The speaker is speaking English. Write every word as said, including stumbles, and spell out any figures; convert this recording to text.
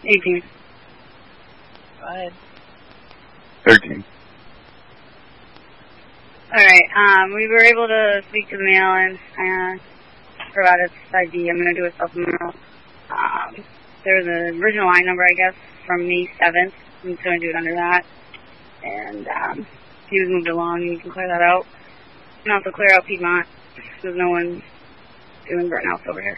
eighteen. Go ahead. thirteen. Alright, um, we were able to speak to the mail and uh, provide its I D. I'm going to do a supplemental. Um, there's an original line number, I guess, from May seventh. I'm just going to do it under that. And um, he was moved along, and you can clear that out. And also clear out Piedmont. There's no one doing burnouts over here.